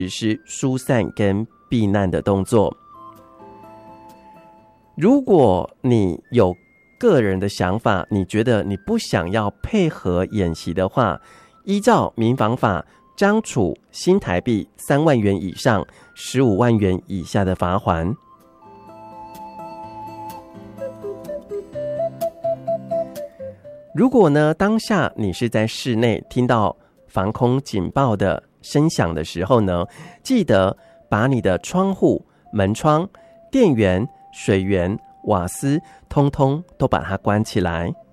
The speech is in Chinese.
只是疏散跟避难的动作。如果你有个人的想法，你觉得你不想要配合演习的话，依照民防法将处新台币3万元以上15万元以下的罚锾。如果呢，当下你是在室内听到防空警报的声响的时候呢，记得把你的窗户、门窗、电源、水源、瓦斯通通都把它关起来。